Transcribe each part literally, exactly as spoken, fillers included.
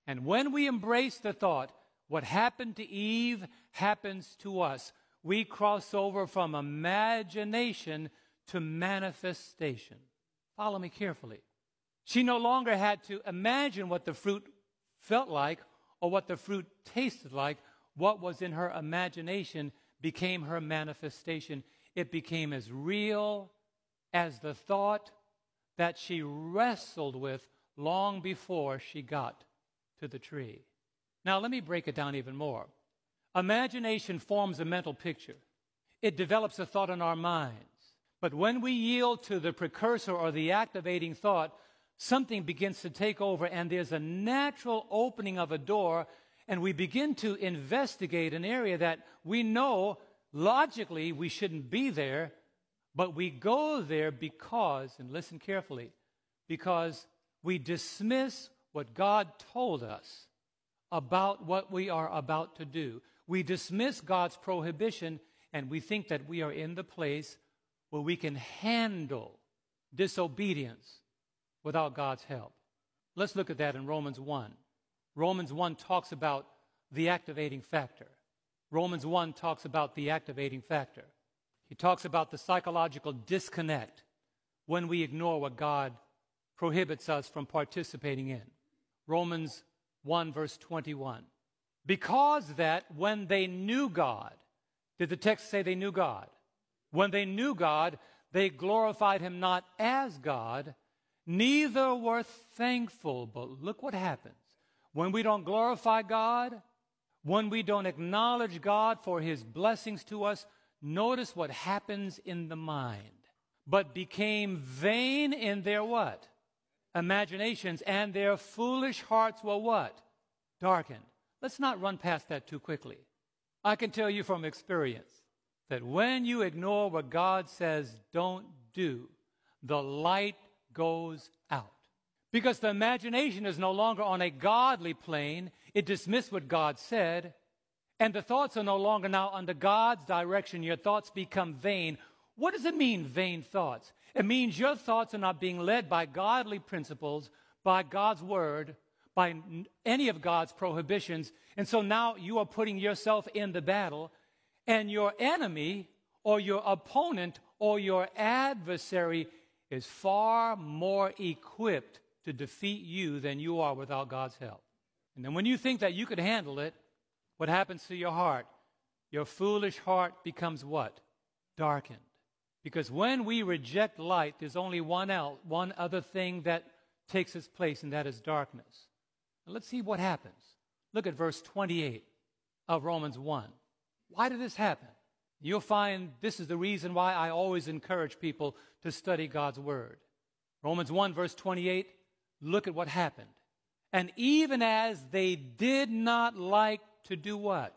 And when we embrace the thought, what happened to Eve happens to us, we cross over from imagination to manifestation. Follow me carefully. She no longer had to imagine what the fruit felt like or what the fruit tasted like. What was in her imagination became her manifestation. It became as real as the thought that she wrestled with long before she got to the tree. Now, let me break it down even more. Imagination forms a mental picture. It develops a thought in our minds. But when we yield to the precursor or the activating thought, something begins to take over, and there's a natural opening of a door, and we begin to investigate an area that we know logically we shouldn't be there, but we go there because, and listen carefully, because we dismiss what God told us about what we are about to do. We dismiss God's prohibition, and we think that we are in the place where we can handle disobedience without God's help. Let's look at that in Romans one. Romans one talks about the activating factor. Romans one talks about the activating factor. He talks about the psychological disconnect when we ignore what God prohibits us from participating in. Romans one, verse twenty-one. Because that when they knew God, did the text say they knew God? When they knew God, they glorified him not as God, neither were thankful. But look what happens. When we don't glorify God, when we don't acknowledge God for his blessings to us, notice what happens in the mind. But became vain in their what? Imaginations, and their foolish hearts were what? Darkened. Let's not run past that too quickly. I can tell you from experience that when you ignore what God says don't do, the light goes out. Because the imagination is no longer on a godly plane. It dismissed what God said. And the thoughts are no longer now under God's direction. Your thoughts become vain. What does it mean, vain thoughts? It means your thoughts are not being led by godly principles, by God's word, by any of God's prohibitions. And so now you are putting yourself in the battle, and your enemy or your opponent or your adversary is far more equipped to defeat you than you are without God's help. And then when you think that you could handle it, what happens to your heart? Your foolish heart becomes what? Darkened. Because when we reject light, there's only one else, one other thing that takes its place, and that is darkness. Now let's see what happens. Look at verse twenty-eight of Romans one. Why did this happen? You'll find this is the reason why I always encourage people to study God's word. Romans one, verse twenty-eight, look at what happened. And even as they did not like to do what?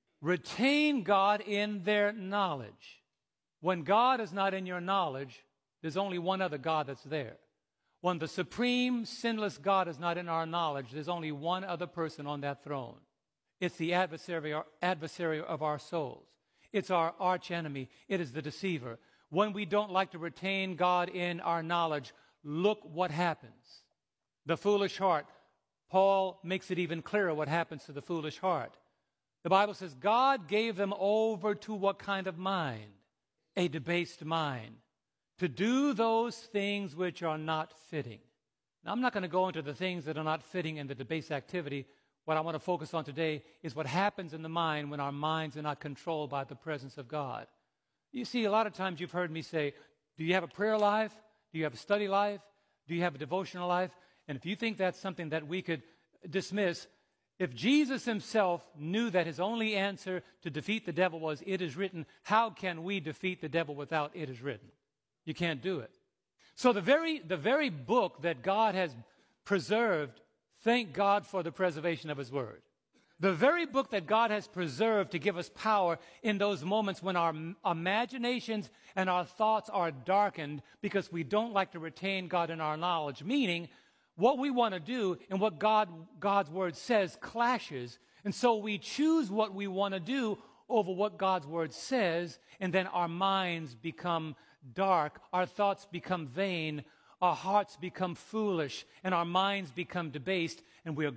Retain God in their knowledge. When God is not in your knowledge, there's only one other God that's there. When the supreme, sinless God is not in our knowledge, there's only one other person on that throne. It's the adversary, adversary of our souls. It's our arch enemy. It is the deceiver. When we don't like to retain God in our knowledge, look what happens. The foolish heart. Paul makes it even clearer what happens to the foolish heart. The Bible says God gave them over to what kind of mind? A debased mind, to do those things which are not fitting. Now, I'm not going to go into the things that are not fitting in the debased activity. What I want to focus on today is what happens in the mind when our minds are not controlled by the presence of God. You see, a lot of times you've heard me say, do you have a prayer life? Do you have a study life? Do you have a devotional life? And if you think that's something that we could dismiss, if Jesus himself knew that his only answer to defeat the devil was, it is written, how can we defeat the devil without it is written? You can't do it. So the very, the very book that God has preserved, thank God for the preservation of his word. The very book that God has preserved to give us power in those moments when our imaginations and our thoughts are darkened because we don't like to retain God in our knowledge, meaning what we want to do and what God, God's word says clashes. And so we choose what we want to do over what God's word says, and then our minds become dark, our thoughts become vain, our hearts become foolish, and our minds become debased, and we are